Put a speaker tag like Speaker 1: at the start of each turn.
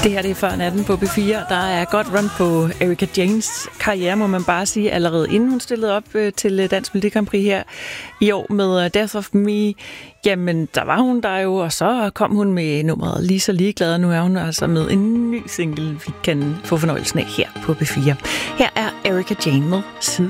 Speaker 1: Det her det er før natten på B4. Der er godt run på Erika Jaynes karriere, må man bare sige, allerede inden hun stillede op til Dansk Melodi Grand Prix her i år med Death of Me. Jamen, der var hun der jo, og så kom hun med nummeret Lige så ligeglad, og nu er hun altså med en ny single, vi kan få fornøjelsen af her på B4. Her er Erika Jayne med Side